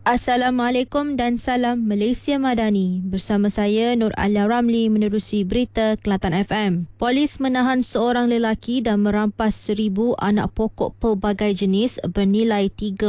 Assalamualaikum dan salam Malaysia Madani. Bersama saya Nur Alia Ramli menerusi berita Kelantan FM. Polis menahan seorang lelaki dan merampas 1,000 anak pokok pelbagai jenis bernilai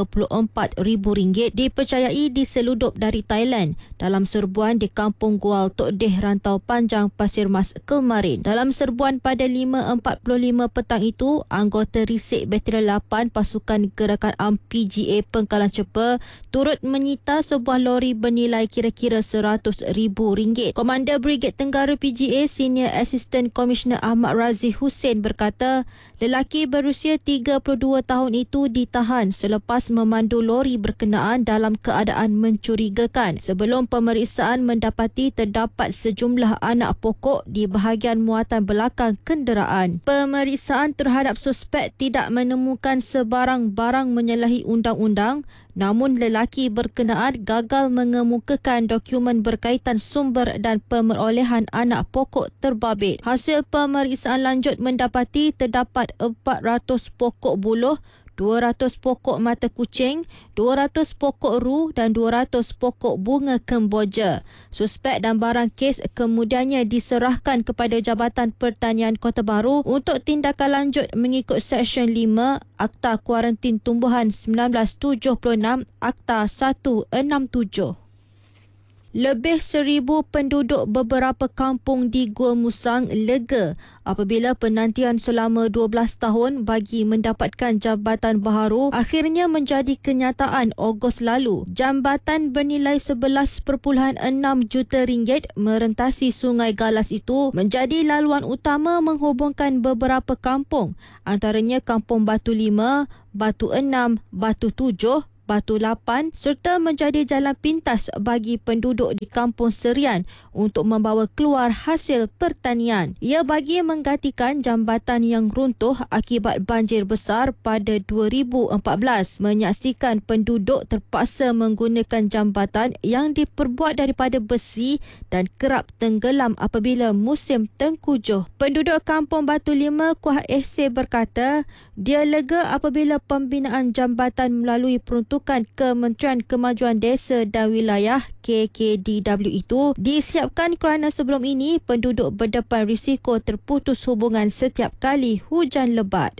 RM34,000 dipercayai diseludup dari Thailand dalam serbuan di Kampung Gual Tok Deh, Rantau Panjang, Pasir Mas kemarin. Dalam serbuan pada 5.45 petang itu, anggota Risik Batalion 8 Pasukan Gerakan Am PGA Pengkalan Cepa turut menyita sebuah lori bernilai kira-kira RM100,000. Komander Brigade Tenggara PGA Senior Assistant Commissioner Ahmad Razi Hussein berkata, lelaki berusia 32 tahun itu ditahan selepas memandu lori berkenaan dalam keadaan mencurigakan. Sebelum pemeriksaan mendapati terdapat sejumlah anak pokok di bahagian muatan belakang kenderaan. Pemeriksaan terhadap suspek tidak menemukan sebarang barang menyalahi undang-undang, namun lelaki berkenaan gagal mengemukakan dokumen berkaitan sumber dan pemerolehan anak pokok terbabit. Hasil pemeriksaan lanjut mendapati terdapat 400 pokok buluh, 200 pokok mata kucing, 200 pokok ru dan 200 pokok bunga kemboja. Suspek dan barang kes kemudiannya diserahkan kepada Jabatan Pertanian Kota Baru untuk tindakan lanjut mengikut Seksyen 5 Akta Kuarantin Tumbuhan 1976 Akta 167. Lebih 1,000 penduduk beberapa kampung di Gua Musang lega apabila penantian selama 12 tahun bagi mendapatkan jambatan baharu akhirnya menjadi kenyataan Ogos lalu. Jambatan bernilai 11.6 juta ringgit merentasi Sungai Galas itu menjadi laluan utama menghubungkan beberapa kampung, antaranya Kampung Batu 5, Batu 6, Batu 7, Batu 8 serta menjadi jalan pintas bagi penduduk di Kampung Serian untuk membawa keluar hasil pertanian. Ia bagi menggantikan jambatan yang runtuh akibat banjir besar pada 2014. Menyaksikan penduduk terpaksa menggunakan jambatan yang diperbuat daripada besi dan kerap tenggelam apabila musim tengkujuh. Penduduk Kampung Batu 5 Kuah Ehse berkata, dia lega apabila pembinaan jambatan melalui peruntukan Kementerian Kemajuan Desa dan Wilayah KKDW itu disiapkan kerana sebelum ini penduduk berdepan risiko terputus hubungan setiap kali hujan lebat.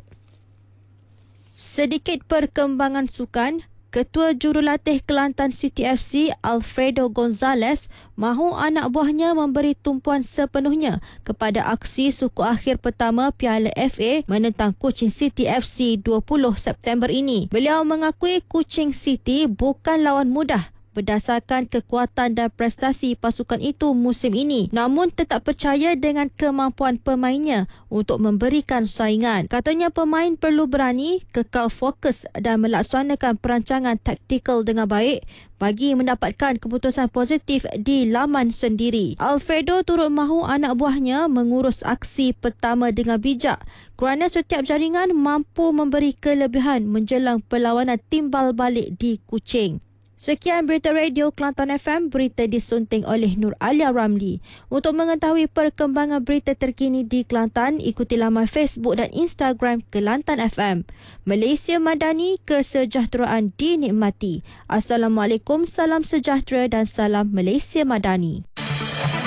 Sedikit perkembangan sukan. Ketua Jurulatih Kelantan City FC Alfredo Gonzalez mahu anak buahnya memberi tumpuan sepenuhnya kepada aksi suku akhir pertama Piala FA menentang Kuching City FC 20 September ini. Beliau mengakui Kuching City bukan lawan mudah berdasarkan kekuatan dan prestasi pasukan itu musim ini, namun tetap percaya dengan kemampuan pemainnya untuk memberikan saingan. Katanya pemain perlu berani, kekal fokus dan melaksanakan perancangan taktikal dengan baik bagi mendapatkan keputusan positif di laman sendiri. Alfredo turut mahu anak buahnya mengurus aksi pertama dengan bijak kerana setiap jaringan mampu memberi kelebihan menjelang perlawanan timbal balik di Kuching. Sekian berita radio Kelantan FM, berita disunting oleh Nur Alia Ramli. Untuk mengetahui perkembangan berita terkini di Kelantan, ikuti laman Facebook dan Instagram Kelantan FM. Malaysia Madani, kesejahteraan dinikmati. Assalamualaikum, salam sejahtera dan salam Malaysia Madani.